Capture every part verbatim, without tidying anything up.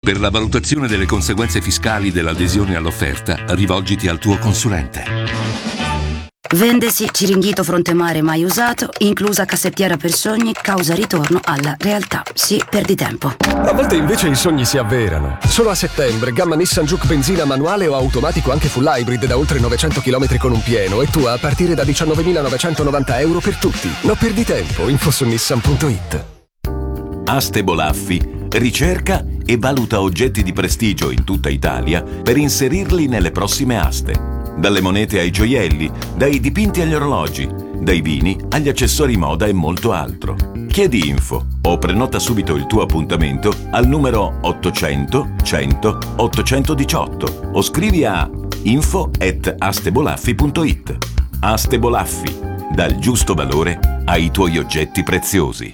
Per la valutazione delle conseguenze fiscali dell'adesione all'offerta, rivolgiti al tuo consulente. Vendesi Ciringhito Fronte Mare mai usato, inclusa cassettiera per sogni, causa ritorno alla realtà. Sì, perdi tempo. A volte invece i sogni si avverano. Solo a settembre, gamma Nissan Juke benzina manuale o automatico anche full hybrid da oltre novecento chilometri con un pieno e tua a partire da diciannovemilanovecentonovanta euro per tutti. Non perdi tempo, info su nissan punto it. Aste Bolaffi ricerca e valuta oggetti di prestigio in tutta Italia per inserirli nelle prossime aste. Dalle monete ai gioielli, dai dipinti agli orologi, dai vini agli accessori moda e molto altro. Chiedi info o prenota subito il tuo appuntamento al numero ottocento cento ottocentodiciotto o scrivi a info at astebolaffi punto it. Aste Bolaffi, dal giusto valore ai tuoi oggetti preziosi.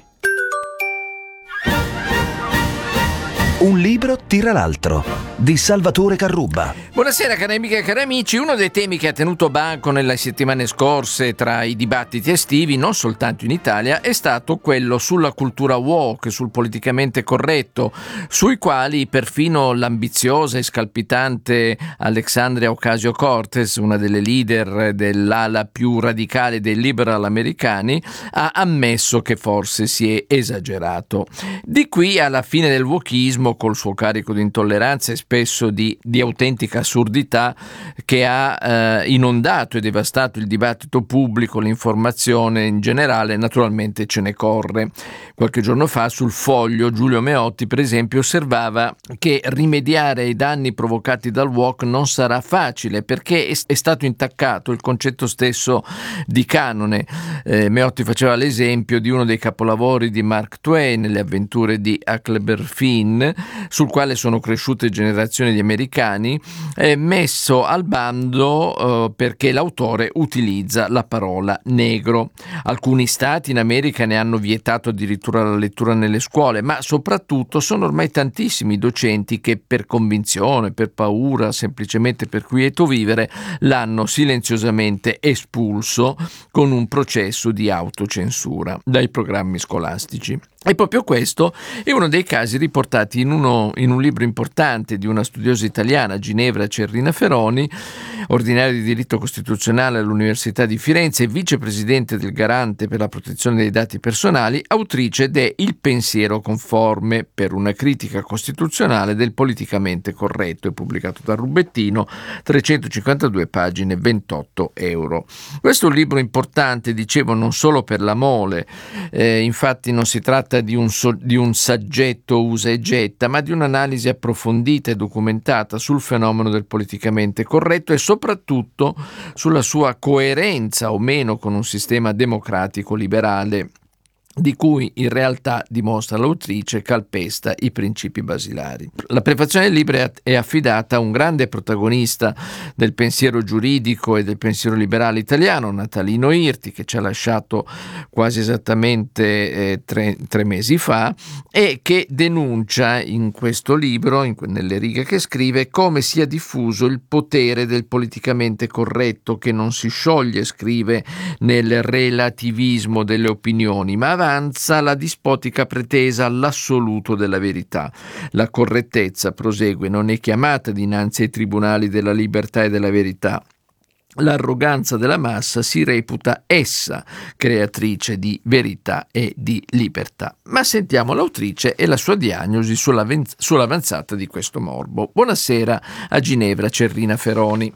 Un libro tira l'altro, di Salvatore Carrubba. Buonasera cari amiche e cari amici. Uno dei temi che ha tenuto banco nelle settimane scorse tra i dibattiti estivi, non soltanto in Italia, è stato quello sulla cultura woke, sul politicamente corretto, sui quali perfino l'ambiziosa e scalpitante Alexandria Ocasio-Cortez, una delle leader dell'ala più radicale dei liberal americani, ha ammesso che forse si è esagerato. Di qui alla fine del wokismo, col suo carico di intolleranza e spesso di, di autentica assurdità, che ha eh, inondato e devastato il dibattito pubblico, l'informazione in generale. Naturalmente ce ne corre. Qualche giorno fa sul Foglio Giulio Meotti, per esempio, osservava che rimediare ai danni provocati dal woke non sarà facile, perché è, è stato intaccato il concetto stesso di canone. Eh, Meotti faceva l'esempio di uno dei capolavori di Mark Twain, Le avventure di Huckleberry Finn, sul quale sono cresciute generazioni di americani, eh, messo al bando eh, perché l'autore utilizza la parola negro. Alcuni stati in America ne hanno vietato addirittura la lettura nelle scuole, ma soprattutto sono ormai tantissimi i docenti che per convinzione, per paura, semplicemente per quieto vivere, l'hanno silenziosamente espulso con un processo di autocensura dai programmi scolastici. E proprio questo è uno dei casi riportati in, uno, in un libro importante di una studiosa italiana, Ginevra Cerrina Feroni, ordinaria di diritto costituzionale all'Università di Firenze e vicepresidente del Garante per la protezione dei dati personali, autrice de Il pensiero conforme, per una critica costituzionale del politicamente corretto, è pubblicato da Rubettino, trecentocinquantadue pagine, ventotto euro. Questo è un libro importante, dicevo, non solo per la mole, eh, infatti non si tratta di un, so, di un saggetto usa e getta, ma di un'analisi approfondita e documentata sul fenomeno del politicamente corretto e soprattutto sulla sua coerenza o meno con un sistema democratico liberale di cui in realtà, dimostra l'autrice, calpesta i principi basilari. La prefazione del libro è affidata a un grande protagonista del pensiero giuridico e del pensiero liberale italiano, Natalino Irti, che ci ha lasciato quasi esattamente eh, tre, tre mesi fa, e che denuncia in questo libro, in, nelle righe che scrive, come sia diffuso il potere del politicamente corretto, che non si scioglie, scrive, nel relativismo delle opinioni, ma avanza la dispotica pretesa all'assoluto della verità. La correttezza, prosegue, non è chiamata dinanzi ai tribunali della libertà e della verità. L'arroganza della massa si reputa essa creatrice di verità e di libertà. Ma sentiamo l'autrice e la sua diagnosi sull'avanzata di questo morbo. Buonasera a Ginevra Cerrina Feroni.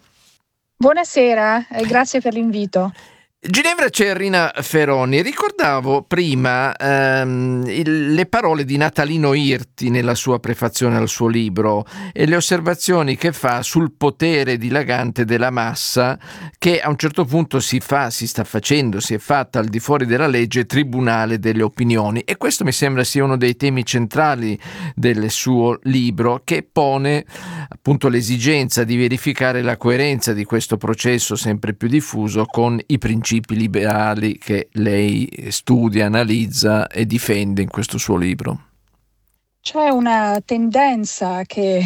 Buonasera e grazie per l'invito. Ginevra Cerrina Feroni, ricordavo prima ehm, il, le parole di Natalino Irti nella sua prefazione al suo libro e le osservazioni che fa sul potere dilagante della massa, che a un certo punto si fa, si sta facendo, si è fatta al di fuori della legge tribunale delle opinioni, e questo mi sembra sia uno dei temi centrali del suo libro, che pone appunto l'esigenza di verificare la coerenza di questo processo sempre più diffuso con i principi liberali che lei studia, analizza e difende in questo suo libro. C'è una tendenza che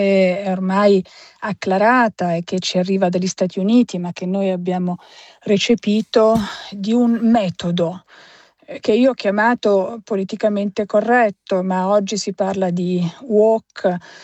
è ormai acclarata e che ci arriva dagli Stati Uniti, ma che noi abbiamo recepito, di un metodo che io ho chiamato politicamente corretto, ma oggi si parla di woke,